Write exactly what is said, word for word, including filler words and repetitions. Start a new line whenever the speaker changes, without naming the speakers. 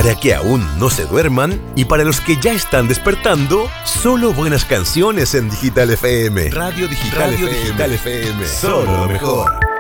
Para que aún no se duerman y para los que ya están despertando, solo buenas canciones en Digital F M. Radio Digital, Radio F M. Digital F M. Solo lo mejor.